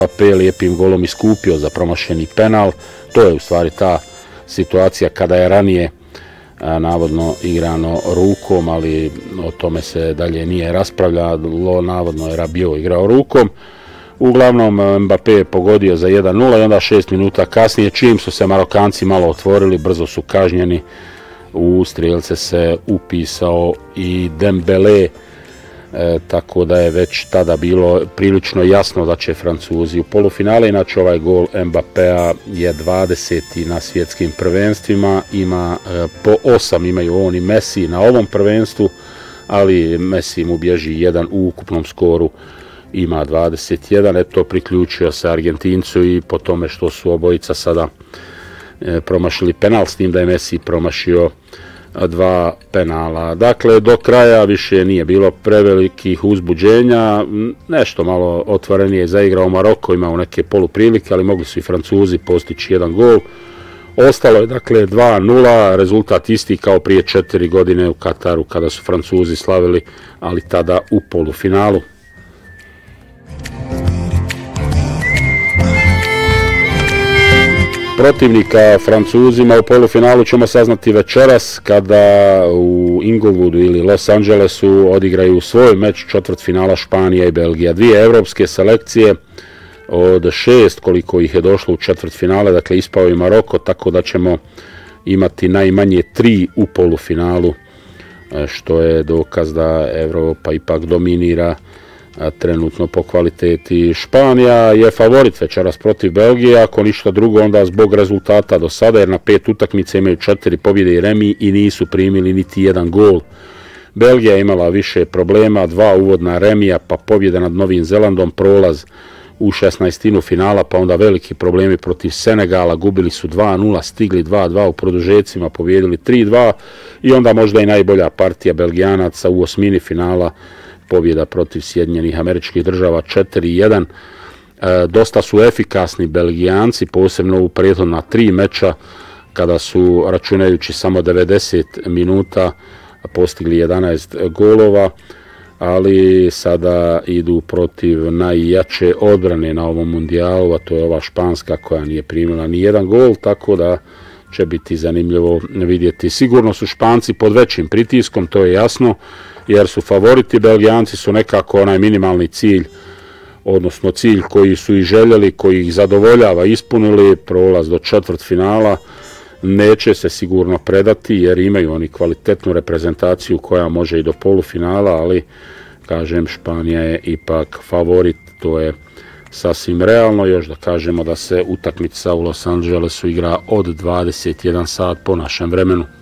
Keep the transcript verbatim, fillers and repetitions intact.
Mbappé lijepim golom iskupio za promašeni penal. To je u stvari ta situacija kada je ranije a, navodno igrano rukom, ali o tome se dalje nije raspravljalo, navodno je Rabiot igrao rukom. Uglavnom Mbappé je pogodio za jedan nula i onda šest minuta kasnije, čim su se Marokanci malo otvorili, brzo su kažnjeni, u strijelce se upisao i Dembele, e, tako da je već tada bilo prilično jasno da će Francuzi u polufinale. Inače ovaj gol Mbappéa je dvadeseti na svjetskim prvenstvima, ima e, po osam imaju on i Messi na ovom prvenstvu, ali Messi mu bježi jedan u ukupnom skoru, ima dvadeset jedan, eto priključio se Argentincu i po tome što su obojica sada e, promašili penal, s tim da je Messi promašio dva penala. Dakle, do kraja više nije bilo prevelikih uzbuđenja, nešto malo otvorenije zaigrao Maroko, imao neke poluprilike, ali mogli su i Francuzi postići jedan gol. Ostalo je dakle dva nula, rezultat isti kao prije četiri godine u Kataru kada su Francuzi slavili, ali tada u polufinalu. Protivnika Francuzima u polufinalu ćemo saznati večeras kada u Inglewoodu ili Los Angelesu odigraju svoj meč četvrtfinala Španija i Belgija. Dvije evropske selekcije od šest koliko ih je došlo u četvrtfinale, dakle ispao i Maroko, tako da ćemo imati najmanje tri u polufinalu, što je dokaz da Evropa ipak dominira trenutno po kvaliteti. Španija je favorit večeras protiv Belgije, ako ništa drugo onda zbog rezultata do sada, jer na pet utakmica imaju četiri pobjede i remi i nisu primili niti jedan gol. Belgija je imala više problema, dva uvodna remija, pa pobjeda nad Novim Zelandom, prolaz u šesnaestinu finala, pa onda veliki problemi protiv Senegala, gubili su dva nula, stigli dva dva u produžecima, pobjedili tri dva i onda možda i najbolja partija Belgijanaca u osmini finala, pobjeda protiv Sjedinjenih Američkih Država četiri jedan. E, dosta su efikasni Belgijanci, posebno u prethodna tri meča, kada su, računajući samo devedeset minuta, postigli jedanaest golova, ali sada idu protiv najjače odbrane na ovom mundijalu, a to je ova Španska koja nije primila ni jedan gol, tako da će biti zanimljivo vidjeti. Sigurno su Španci pod većim pritiskom, to je jasno, jer su favoriti. Belgijanci su nekako onaj minimalni cilj, odnosno cilj koji su i željeli, koji ih zadovoljava, ispunili, prolaz do četvrtfinala. Neće se sigurno predati jer imaju oni kvalitetnu reprezentaciju koja može i do polufinala, ali kažem, Španija je ipak favorit, to je sasvim realno. Još da kažemo da se utakmica u Los Angelesu igra od dvadeset jedan sat po našem vremenu.